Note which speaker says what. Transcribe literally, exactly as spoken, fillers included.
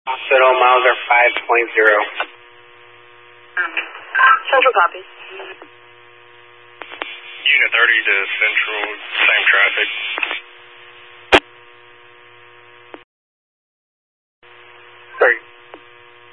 Speaker 1: Hospital, miles are five point zero.
Speaker 2: Central copies.
Speaker 3: Unit thirty to Central, same traffic.